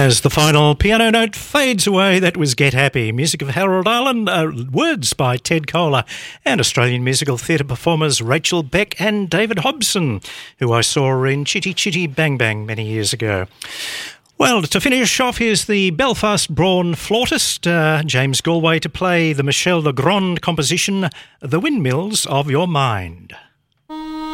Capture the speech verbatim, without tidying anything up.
As the final piano note fades away, that was Get Happy, music of Harold Arlen, uh, words by Ted Koehler, and Australian musical theatre performers Rachel Beck and David Hobson, who I saw in Chitty Chitty Bang Bang many years ago. Well, to finish off, here's the Belfast-born flautist, uh, James Galway, to play the Michel Legrand composition, The Windmills of Your Mind.